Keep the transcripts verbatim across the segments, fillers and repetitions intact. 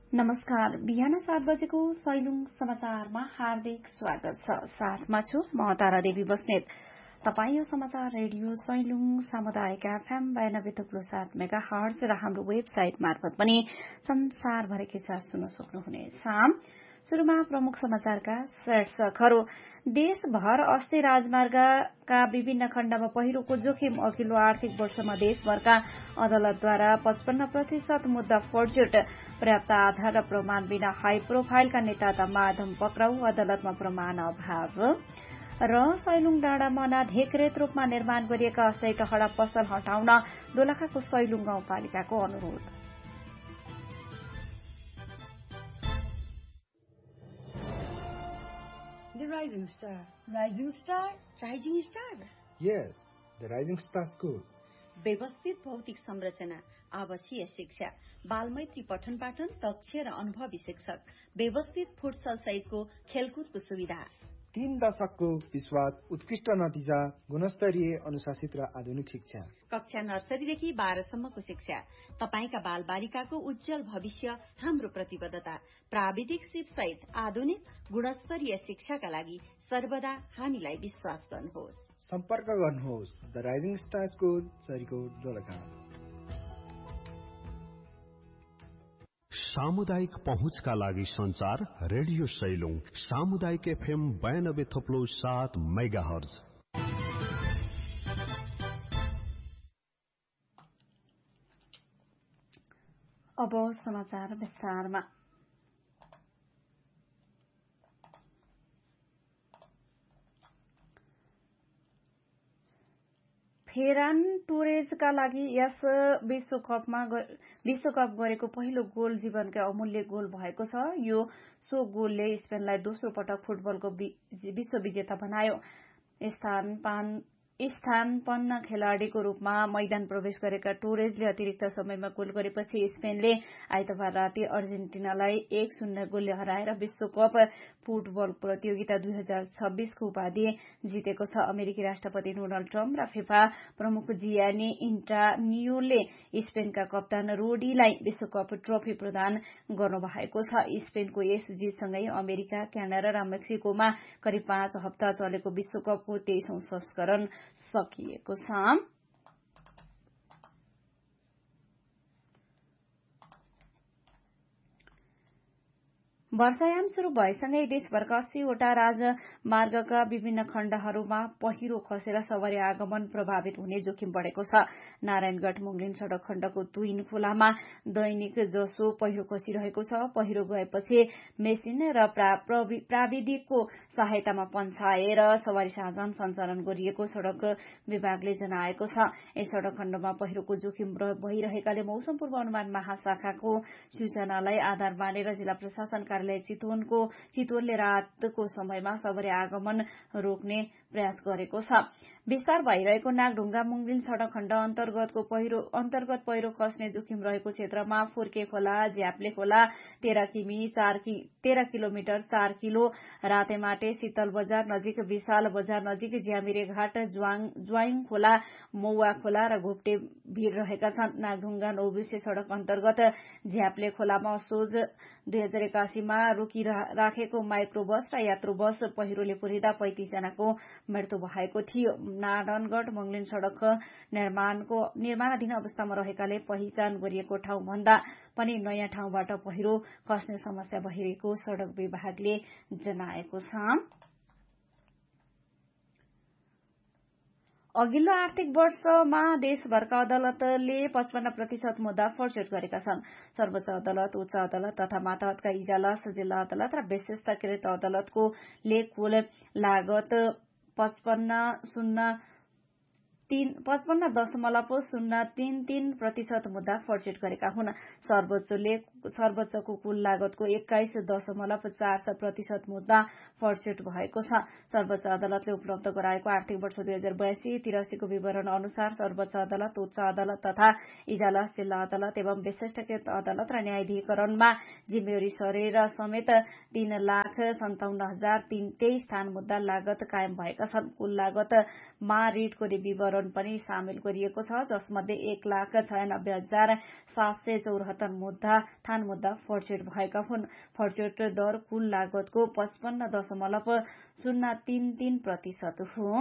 नमस्कार। बिहान सात बजेको सैलुङ समाचारमा हार्दिक स्वागत छ। साथमा छु म तारा देवी बस्नेत। तपाईँ यो समाचार रेडियो सैलुङ सामुदायिक एफएम बयानब्बे थुप्रो सात मेगा हर्ज र हाम्रो वेबसाइट मार्फत पनि संसारभरिकै साथ सुन्न सक्नुहुनेछ। शुरूमा प्रमुख समाचारका शीर्षकहरू। देशभर अस्थिर राजमार्गका विभिन्न खण्डमा पहिरोको जोखिम। अघिल्लो आर्थिक वर्षमा देशभरका अदालतद्वारा पचपन्न प्रतिशत मुद्दा फर्जिट। पर्याप्त आधार र प्रमाण बिना हाई प्रोफाइलका नेता दमाधम पक्राउ। अदालतमा प्रमाण अभाव। र सैलुङ डाँडामा अनाधिकृत रूपमा निर्माण गरिएका अस्थायी टहरा पसल हटाउन दोलखाको सैलुङ गाउँपालिकाको अनुरोध। The Rising Star. Rising Star? Rising Star? Yes, the Rising Star School. व्यवस्थित भौतिक संरचना, आवासीय शिक्षा, बालमैत्री पठन पाठन, दक्ष र अनुभवी शिक्षक, व्यवस्थित फुटसल सहितको खेलकुदको सुविधा। तीन दशकको विश्वास, उत्कृष्ट नतिजा, गुणस्तरीय अनुशासित र आधुनिक शिक्षा। कक्षा नर्सरीदेखि बाह्रसम्मको शिक्षा। तपाईका बाल बालिकाको उज्जवल भविष्य हाम्रो प्रतिबद्धता। प्राविधिक सिप सहित आधुनिक गुणस्तरीय शिक्षाका लागि सर्वदा हामीलाई विश्वास गर्नुहोस्। सम्पर्क गर्नुहोस् the rising star school, Sarikot, Dolakha. सामुदायिक पहुँचका लागि संचार रेडियो सैलुङ सामुदायिक एफएम बयानब्बे थप्लो सात मेगा हर्ज। अब समाचार विस्तारमा। फेरान टोरेजका लागि यस विश्वकपमा विश्वकप गरेको पहिलो गोल जीवनकै अमूल्य गोल भएको छ। यो सो गोलले स्पेनलाई दोस्रो पटक फुटबलको विश्व विजेता बनायो। स्थान पान स्थानपन्न खेलाड़ीको रूपमा मैदान प्रवेश गरेका टोरेजले अतिरिक्त समयमा गोल गरेपछि स्पेनले आइतबार राति अर्जेन्टिनालाई एक शून्य गोलले हराएर विश्वकप फुटबल प्रतियोगिता दुई हजार छब्बीसको उपाधि जितेको छ। अमेरिकी राष्ट्रपति डोनाल्ड ट्रम्प र फिफा प्रमुख जियानी इन्फान्टिनोले स्पेनका कप्तान रोडीलाई विश्वकप ट्रफी प्रदान गर्नुभएको छ। स्पेनको यस जितसँगै अमेरिका, क्यानाडा र मेक्सिकोमा करिब पाँच हप्ता चलेको विश्वकपको तेइसौं संस्करण सकिएको छ। वर्षायाम शुरू भएसँगै देशभरका अस्सीवटा राजमार्गका विभिन्न खण्डहरूमा पहिरो खसेर सवारी आगमन प्रभावित हुने जोखिम बढ़ेको छ। नारायणगढ़ मुंगलिन सड़क खण्डको तुइन खोलामा दैनिक जसो पहिरो खसिरहेको छ। पहिरो गएपछि मेसिन र प्राविधिकको सहायतामा पन्छाएर सवारी साधन सञ्चालन गरिएको सड़क विभागले जनाएको छ। यस सड़क खण्डमा पहिरोको जोखिम भइरहेकाले मौसम पूर्वानुमान महाशाखाको सूचनालाई आधार मानेर जिल्ला प्रशासन कार्यालय चितवनको चितवनले रातको समयमा सवारी आगमन रोक्ने प्रयास गरेको छ। विस्तार भइरहेको नागढुङ्गा मुंगलिन सड़क खण्ड अन्तर्गतको पहिरो अन्तर्गत पहिरो खस्ने जोखिम रहेको क्षेत्रमा फुर्के खोला, झ्याप्ले खोला, तेह्र किमी चार कि तेह्र किलोमिटर चार किलो, रातेमाटे, शीतल बजार नजिक, विशाल बजार नजिक, ज्यामिरे घाट, ज्वाइङ खोला, मौवा खोला र घोप्टे भीर रहेका छन्। नागढुङ्गा नौबिसे सड़क अन्तर्गत झ्याप्ले खोलामा असोज दुई हजार एकासीमा रोकिराखेको माइक्रो बस र यात्रु बस पहिरोले पुरिँदा पैंतिस जनाको मृत्यु भएको थियो। नारायणगढ़ मुंगलिन सड़क निर्माणको निर्माणाधीन अवस्थामा रहेकाले पहिचान गरिएको ठाउँ भन्दा पनि नयाँ ठाउँबाट पहिरो खस्ने समस्या भइरहेको सड़क विभागले जनाएको छ। अघिल्लो आर्थिक वर्षमा देशभरका अदालतले पचपन्न प्रतिशत मुद्दा फर्जिट गरेका छन्। सर्वोच्च अदालत, उच्च अदालत तथा मातहतका इजलास, जिल्ला अदालत र विशेषाधिकृत अदालतको ले कुल लागत पचपन्न शून्य तीन पचपन्न दशमलव शून्य तीन तीन प्रतिशत मुद्दा फर्जिट गरेका हुन्। सर्वोच्चले सर्वोच्चको कुल लागतको एक्काइस दशमलव चार प्रतिशत मुद्दा फर्जिट भएको छ। सर्वोच्च अदालतले उपलब्ध गराएको आर्थिक वर्ष दुई हजार बयासी तिरासीको विवरण अनुसार सर्वोच्च अदालत, उच्च अदालत तथा इजलास, जिल्ला अदालत एवं विशिष्टकृत अदालत र न्यायाधिकरणमा जिम्मेवारी सरेर समेत तीन लाख सन्ताउन्न हजार तीन तेइस स्थान मुद्दा लागत कायम भएका छन्। कुल लागतमा रिटको विवरण सुदृढीकरण पनि सामेल गरिएको छ, जसमध्ये एक लाख छयानब्बे हजार सात सय चौरात्तर मुद्दा थान मुद्दा फर्चेट भएका हुन्। फर्चेट दर कुल लागतको पचपन्न दशमलव शून्य तीन तीन प्रतिशत हो।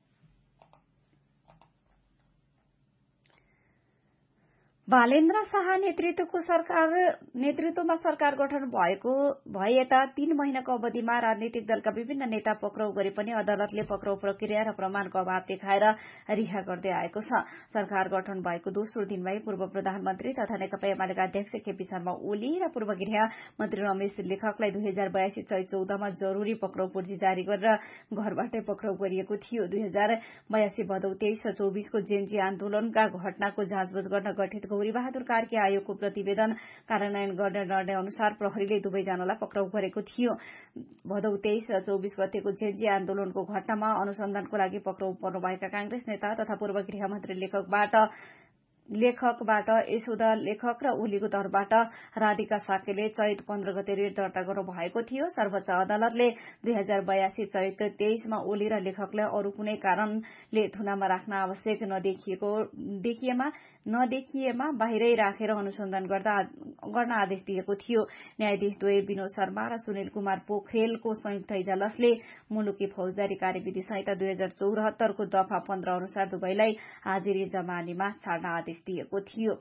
बालेन्द्र शाह नेतृत्वको सरकार नेतृत्वमा सरकार गठन भएको भए यता तीन महिनाको अवधिमा राजनीतिक दलका विभिन्न नेता पक्राउ गरे पनि अदालतले पक्राउ प्रक्रिया र प्रमाणको अभाव देखाएर रिहा गर्दै आएको छ। सरकार गठन भएको दोस्रो दिनमै पूर्व प्रधानमन्त्री तथा नेकपा एमालेका अध्यक्ष केपी शर्मा ओली र पूर्व गृह मन्त्री रमेश लेखकलाई दुई हजार बयासी चैत चौधमा जरूरी पक्राउ पूर्जी जारी गरेर घरबाटै पक्राउ गरिएको थियो। दुई हजार बयासी भदौ तेइस र चौबिसको जेनजी आन्दोलनका घटनाको जाँचबुझ गर्न गठित गौरी बहादुर कार्की आयोगको प्रतिवेदन कार्यान्वयन गर्ने निर्णय अनुसार प्रहरीले दुवैजनालाई पक्राउ गरेको थियो। भदौ तेइस र चौबिस गतेको जेनजी आन्दोलनको घटनामा अनुसन्धानको लागि पक्राउ पर्नुभएका कांग्रेस नेता तथा पूर्व गृहमन्त्री लेखकबाट लेखकबाट यशोदा लेखक र ओलीको तर्फबाट राधिका साकेले चैत पन्ध्र गते रेड दर्ता गर्नु भएको थियो। सर्वोच्च अदालतले दुई हजार बयासी चैत तेइसमा ओली र लेखकलाई अरू कुनै कारणले थुनामा राख्न आवश्यक नदेखिएको देखिएमा नदेखिएमा बाहिरै राखेर अनुसन्धान गर्दा गर्न आदेश दिएको थियो। न्यायाधीश द्वय विनोद शर्मा र सुनिल कुमार पोखरेलको संयुक्त इजलासले मुलुकी फौजदारी कार्यविधि संहिता दुई हजार चौरात्तरको दफा पन्ध्र अनुसार दुवैलाई हाजिरी जमानीमा छाड्न आदेश दिएको थियो।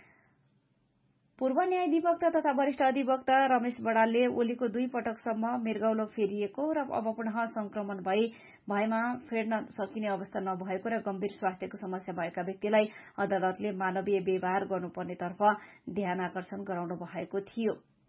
पूर्व न्यायाधिवक्ता तथा वरिष्ठ अधिवक्ता रमेश बडालले ओलीको दुई पटकसम्म मृगौलो फेरिएको र अब पुनः संक्रमण भई भएमा फेर्न सकिने अवस्था नभएको र गम्भीर स्वास्थ्यको समस्या भएका व्यक्तिलाई अदालतले मानवीय व्यवहार गर्नुपर्नेतर्फ ध्यान आकर्षण गराउनु भएको थियो।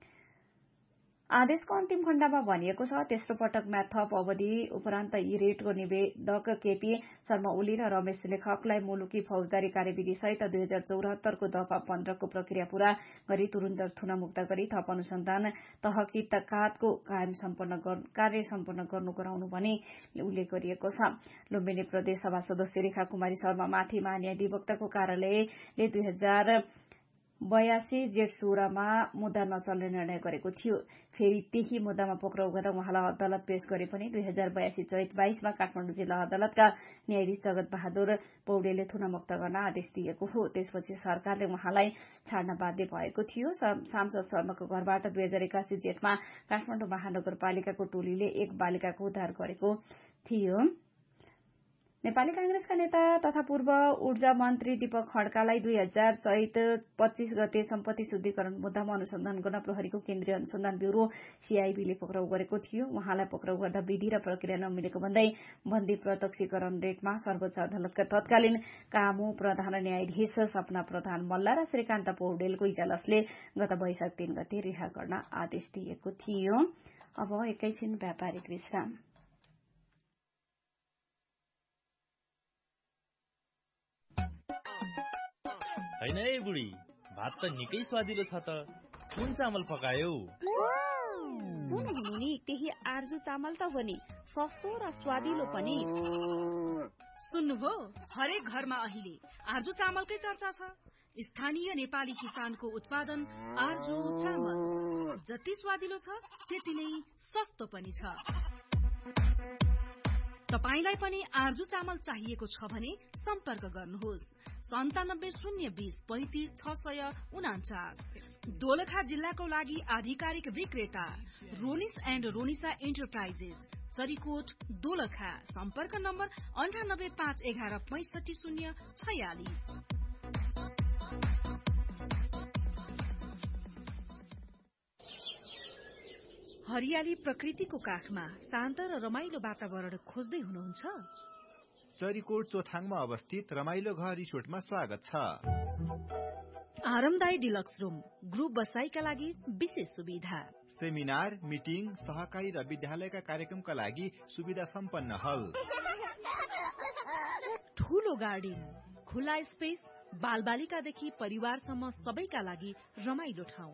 आदेशको अन्तिम खण्डमा भनिएको छ, तेस्रो पटकमा थप अवधि उपरान्त यी रेटको निवेदक केपी शर्मा ओली र रमेश लेखकलाई मुलुकी फौजदारी कार्यविधि सहित दुई हजार चौरात्तरको दफा पन्ध्रको प्रक्रिया पूरा गरी तुरन्त थुनामुक्त गरी थप अनुसन्धान तहकीकातको कायम सम्पन्न कार्य सम्पन्न गर्नु गराउनु भनी उल्लेख गरिएको छ। लुम्बिनी प्रदेश सभा सदस्य रेखा कुमारी शर्मामाथि महाधिवक्ताको कार्यालयले दुई हजार बयासी जेठ सोह्रमा मुद्दा नचल्ने निर्णय गरेको थियो। फेरि त्यही मुद्दामा पक्राउ गर्दा उहाँलाई अदालत पेश गरे पनि दुई हजार बयासी चैत बाइसमा काठमाडौँ जिल्ला अदालतका न्यायाधीश जगत बहादुर पौडेलले थुनामुक्त गर्न आदेश दिएको हो। त्यसपछि सरकारले उहाँलाई छाड्न बाध्य भएको थियो। सांसद शर्माको घरबाट दुई हजार एकासी जेठमा काठमाडौँ महानगरपालिकाको टोलीले एक बालिकाको उद्धार गरेको थियो। नेपाली कांग्रेसका नेता तथा पूर्व ऊर्जा मन्त्री दीपक खड्कालाई दुई हजार चैत पच्चीस गते सम्पत्ति शुद्धिकरण मुद्दामा अनुसन्धान गर्न प्रहरीको केन्द्रीय अनुसन्धान ब्यूरो सीआईबीले पक्राउ गरेको थियो। उहाँलाई पक्राउ गर्दा विधि र प्रक्रिया नमिलेको भन्दै बन्दी प्रत्यक्षीकरण रेटमा सर्वोच्च अदालतका तत्कालीन कामु प्रधान न्यायाधीश सपना प्रधान मल्ल र श्रीकान्त पौडेलको इजलासले गत वैशाख तीन गते रिहा गर्न आदेश दिएको थियो। अब एकैछिन व्यापारिक विश्राम। हैन है बुढी, भात त निकै स्वादिलो छ त। कुन चामल पकायौ? कुन मुनि त्यही आर्जु चामल त हो नि, सस्तो र स्वादिलो पनि। सुन्नुभयो, हरेक घरमा अहिले आर्जु चामलकै चर्चा छ। स्थानीय नेपाली किसानको उत्पादन आर्जु चामल जति स्वादिलो छ त्यति नै सस्तो पनि छ। तपाईलाई पनि आर्जु चामल चाहिएको छ भने सम्पर्क गर्नुहोस् सन्तानब्बे शून्य बीस पैंतिस छ सय उनाचास। दोलखा जिल्लाको लागि आधिकारिक विक्रेता रोनिस एण्ड रोनिसा एन्टरप्राइजेस, चरीकोट, दोलखा। सम्पर्क नम्बर अन्ठानब्बे पाँच एघार पैंसठी शून्य छयालिस। हरियाली प्रकृतिको काखमा शान्त र रमाइलो वातावरण खोज्दै हुनुहुन्छ? चरीकोट चोथाङमा अवस्थित रमाइलो घर रिसोर्टमा स्वागत छ। आरामदायी डिलक्स रूम, ग्रुप बसाइका लागि विशेष सुविधा, सेमिनार, मिटिङ, सहकारी र विद्यालयका कार्यक्रमका लागि सुविधा सम्पन्न हल, ठूलो गार्डन, खुला स्पेस, बालबालिकादेखि परिवारसम्म सबैका लागि रमाइलो ठाउँ।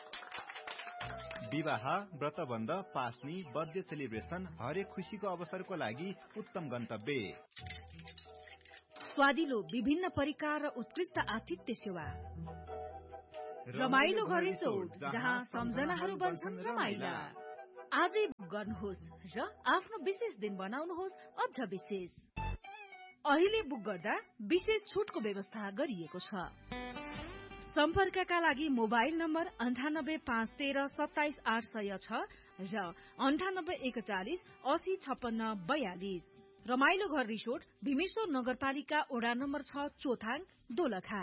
विवाह, व्रतबन्ध, पास्नी, बर्थडे सेलिब्रेसन, हरेक खुशीको अवसरको लागि उत्तम गन्तव्य। स्वादिलो विभिन्न परिकार र उत्कृष्ट आतिथ्य सेवा। रमाइलो घर रिसोर्ट, जहाँ सम्झनाहरू बन्छन् रमाइला। आजै गर्नुहोस् र आफ्नो विशेष दिन बनाउनुहोस् अझ विशेष। अहिले बुक गर्दा विशेष छुटको व्यवस्था गरिएको छ। सम्पर्कका लागि मोबाइल नम्बर अन्ठानब्बे पाँच तेह्र सत्ताइस आठ सय छ र अन्ठानब्बे एकचालिस असी छप्पन्न बयालिस। रमाइलो घर रिसोर्ट भीमेश्वर नगरपालिका ओडा नम्बर छ चोथाङ दोलखा।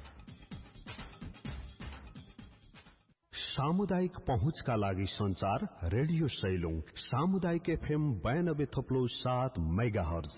सामुदायिक पहुँचका लागि संचार रेडियो सैलुङ सामुदायिक एफएम बयानब्बे थप्लो सात मेगा हर्ज।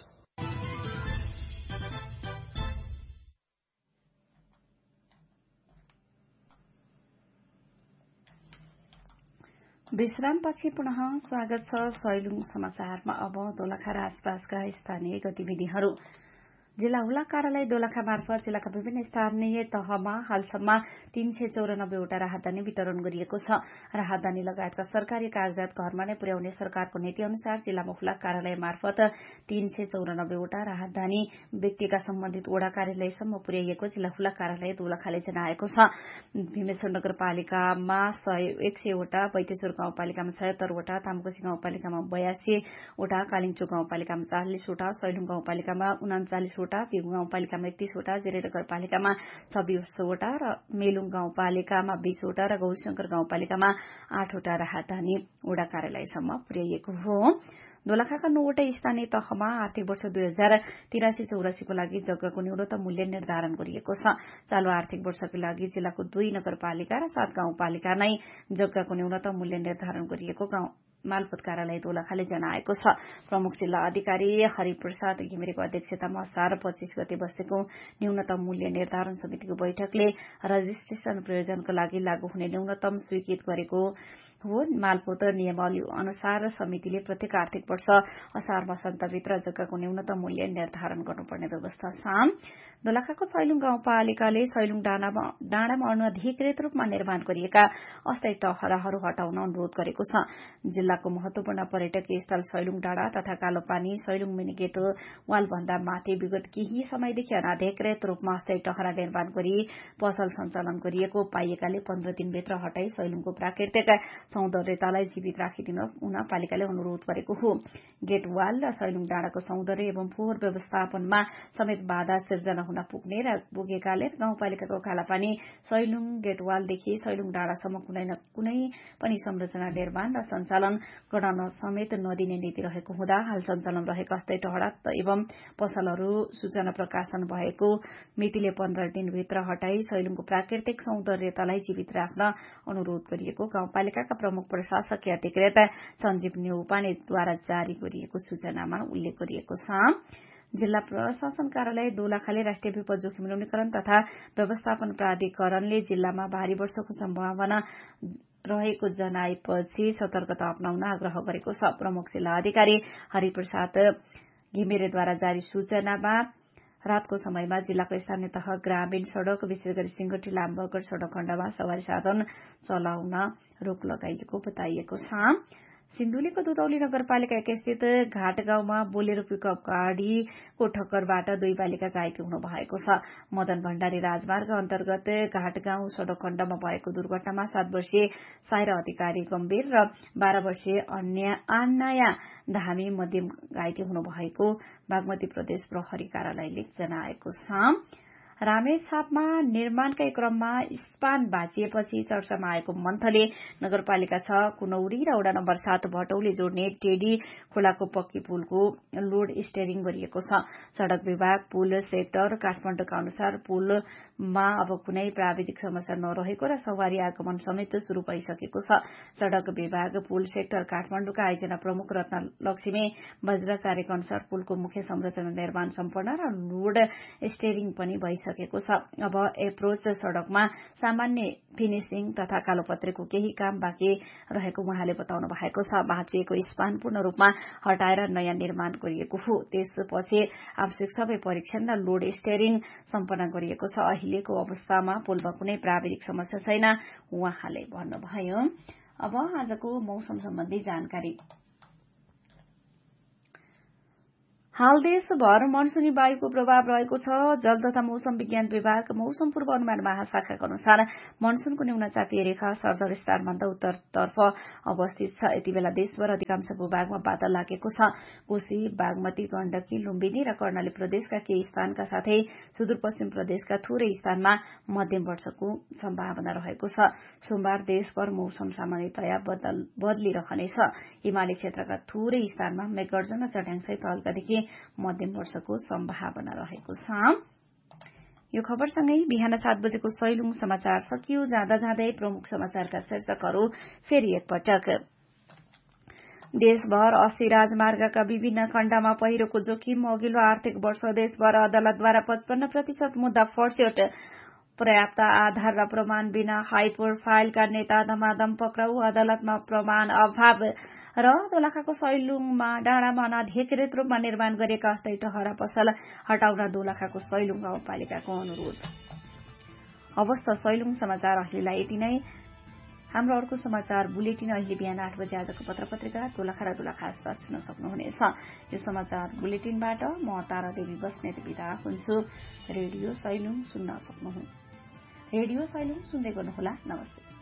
विश्रामपछि पुनः स्वागत छ सैलुङ समाचारमा। अब दोलखा र आसपासका स्थानीय गतिविधिहरू। जिल्ला हुला कार्यालय दोलखा मार्फत जिल्लाका विभिन्न स्थानीय तहमा हालसम्म तीन सय चौरानब्बेवटा राहतदानी वितरण गरिएको छ। राहतदानी लगायतका सरकारी कागजात घरमा नै पुर्याउने सरकारको नीति अनुसार जिल्लामा हुला कार्यालय मार्फत तीन सय चौरानब्बेवटा राहतदानी व्यक्तिका सम्बन्धित ओडा कार्यालयसम्म पुर्याइएको जिल्ला हुला कार्यालय दोलखाले जनाएको छ। भीमेश्वर नगरपालिकामा एक सयवटा, बैतेश्वर गाउँपालिकामा छयत्तरवटा, तामकोशी गाउँपालिकामा बयासीवटा, कालिङचोक गाउँपालिकामा चालिसवटा, सैलुङ गाउँपालिकामा उनाचालिस पिगु गाउँपालिकामा एकतीसवटा, जिरे नगरपालिकामा छब्बीसवटा र मेलुङ गाउँपालिकामा बीसवटा र गौरीशंकर गाउँपालिकामा आठवटा राहतदानी ओडा कार्यालयसम्म पुर्याइएको हो। दोलखाका नौवटै स्थानीय तहमा आर्थिक वर्ष दुई हजार तिरासी चौरासीको लागि जग्गाको न्यूनतम मूल्य निर्धारण गरिएको छ। चालू आर्थिक वर्षको लागि जिल्लाको दुई नगरपालिका र सात गाउँपालिका नै जग्गाको न्यूनतम मूल्य निर्धारण गरिएको गाउँ मालपोत कार्यालय दोलखाले जनाएको छ। प्रमुख जिल्ला अधिकारी हरिप्रसाद घिमिरेको अध्यक्षतामा असार पच्चीस गते बसेको न्यूनतम मूल्य निर्धारण समितिको बैठकले रजिस्ट्रेशन प्रयोजनका लागि लागू हुने न्यूनतम स्वीकृत गरेको हो। मालपोत नियमावली अनुसार समितिले प्रत्येक आर्थिक वर्ष असार मसान्तभित्र जग्गाको न्यूनतम मूल्य निर्धारण गर्नुपर्ने व्यवस्था छ। दोलखाको सैलुङ गाउँपालिकाले सैलुङ डाँडामा अनधिकृत रूपमा निर्माण गरिएका अस्थायी टहराहरू हटाउन अनुरोध गरेको छ। जिल्लाको महत्वपूर्ण पर्यटकीय स्थल सैलुङ डाँडा तथा कालोपानी सैलुङ मिनी गेट वाल भन्दा माथि विगत केही समयदेखि अनाधिकृत रूपमा अस्थायी टहरा निर्माण गरी पसल सञ्चालन गरिएको पाइएकाले पन्ध्र दिनभित्र हटाई सैलुङको प्राकृतिक सौन्दर्यतालाई जीवित राखिदिन उन पालिकाले अनुरोध गरेको हो। गेट वाल र सैलुङ डाँडाको सौन्दर्य एवं फोहोर व्यवस्थापनमा समेत बाधा सिर्जना हुन पुग्ने र पुगेकाले गाउँपालिकाको कालापानी सैलुङ गेटवालदेखि सैलुङ डाँडासम्म कुनै न कुनै पनि संरचना निर्माण र सञ्चालन गराउन समेत नदिने नीति रहेको हुँदा हाल सञ्चालन रहेका अस्थायी टहरा एवं पसलहरू सूचना प्रकाशन भएको मितिले पन्ध्र दिनभित्र हटाई सैलुङको प्राकृतिक सौन्दर्यतालाई जीवित राख्न अनुरोध गरिएको गाउँपालिकाका प्रमुख प्रशासकीय अधिकृत सञ्जीव न्यौपानेद्वारा जारी गरिएको सूचनामा उल्लेख गरिएको छ। जिल्ला प्रशासन कार्यालय दोलखाले राष्ट्रिय विपद जोखिम न्यूनीकरण तथा व्यवस्थापन प्राधिकरणले जिल्लामा भारी वर्षाको सम्भावना रहेको जनाएपछि सतर्कता अपनाउन आग्रह गरेको छ। प्रमुख जिल्ला अधिकारी हरिप्रसाद घिमिरेद्वारा जारी सूचनामा रातको समयमा जिल्लाको स्थानीय तह ग्रामीण सड़क विशेष गरी सिंगटी लामबगर सड़क खण्डमा सवारी साधन चलाउन रोक लगाइएको बताइएको छ। सिन्धुलीको दुधौली नगरपालिका एक स्थित घाट गाउँमा बोलेरो पिकअप गाड़ीको ठक्करबाट दुई बालिका घाइते हुनु भएको छ। मदन भण्डारी राजमार्ग अन्तर्गत घाट गाउँ सड़क खण्डमा भएको दुर्घटनामा सात वर्षीय साइरा अधिकारी गम्भीर र बाह्र वर्षीय अन्या धामी मध्यम घाइते हुनु भएको बागमती प्रदेश प्रहरी कार्यालयले जनाएको छ। रामेछापमा निर्माणकै क्रममा स्पान भाँचिएपछि चर्चामा आएको मन्थले नगरपालिका छ कुनौरी र वडा नम्बर सात भटौले जोड्ने टेडी खोलाको पक्की पुलको लोड स्टेयरिङ गरिएको छ। सड़क विभाग पुल सेक्टर काठमाडौँका अनुसार पुलमा अब कुनै प्राविधिक समस्या नरहेको र सवारी आगमन समेत शुरू भइसकेको छ। सड़क विभाग पुल सेक्टर काठमाडौँका आयोजना प्रमुख रत्न लक्ष्मी वज्राचार्यका अनुसार पुलको मुख्य संरचना निर्माण सम्पन्न र लोड स्टेयरिङ पनि भइसकेको छ। अब एप्रोच सड़कमा सामान्य फिनिशिङ तथा कालोपत्रेको केही काम बाँकी रहेको उहाँले बताउनु भएको छ। भाँचिएको स्पान पूर्ण रूपमा हटाएर नयाँ निर्माण गरिएको हो। त्यसपछि आवश्यक सबै परीक्षण र लोड स्टेयरिङ सम्पन्न गरिएको छ। अहिलेको अवस्थामा पुलमा कुनै प्राविधिक समस्या छैन उहाँले भन्नुभयो। अब आजको मौसम सम्बन्धी जानकारी। हाल देशभर मनसुनी वायुको प्रभाव रहेको छ। जल तथा मौसम विज्ञान विभाग मौसम पूर्वानुमान महाशाखाका अनुसार मनसुनको न्यून चापीय रेखा सरदरस्तारभन्दा उत्तरतर्फ अवस्थित छ। यति बेला देशभर अधिकांश भूभागमा बादल लागेको छ। कोशी, बागमती, गण्डकी, लुम्बिनी र कर्णाली प्रदेशका केही स्थानका साथै सुदूरपश्चिम प्रदेशका थोरै स्थानमा मध्यम वर्षाको सम्भावना रहेको छ। सोमबार देशभर मौसम सामान्यतया बदलिरहनेछ। हिमाली क्षेत्रका थोरै स्थानमा मेघगर्जन र चट्याङसहित हल्कादेखि मध्यम वर्षाको सम्भावना रहेको छ। यो खबरसँगै बिहान सात बजेको सैलुङ समाचार सकियो। जाँदा जाँदै प्रमुख समाचारका शीर्षकहरू फेरि एकपटक। देशभर अस्सी राजमार्गका विभिन्न खण्डमा पहिरोको जोखिम। अघिल्लो आर्थिक वर्ष देशभर अदालतद्वारा पचपन्न प्रतिशत मुद्दा फर्स्यौट। पर्याप्त आधार र प्रमाण बिना हाई प्रोफाइलका नेता धमाधम पक्राउ। अदालतमा प्रमाण अभाव र दोलखाको सैलुङमा डाँडामा अनाधिकृत रूपमा निर्माण गरिएका अस्थायी टहरा पसल हटाउन दोलखाको सैलुङ गाउँपालिकाको अनुरोध। अवस्थ सैलुङ समाचार अहिलेलाई यति नै। हाम्रो अर्को समाचार बुलेटिन अहिले बिहान आठ बजे आजको पत्र पत्रिका दोलखा र दोलखा आसपास सुन्न सक्नुहुनेछ। यो समाचार बुलेटिनबाट म तारा देवी बस्नेत बिदा हुन्छु। रेडियो सैलुङ सुन्न सक्नुहुनेछ। रेडियो सैलुङ सुन्दै गर्नुहोला। नमस्ते।